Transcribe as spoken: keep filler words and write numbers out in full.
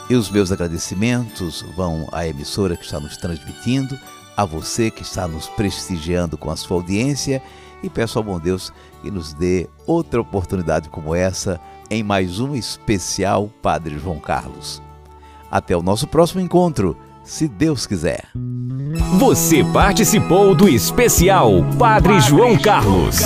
E os meus agradecimentos vão à emissora que está nos transmitindo, a você que está nos prestigiando com a sua audiência, e peço ao bom Deus que nos dê outra oportunidade como essa em mais um especial Padre João Carlos. Até o nosso próximo encontro, se Deus quiser. Você participou do especial Padre João Carlos.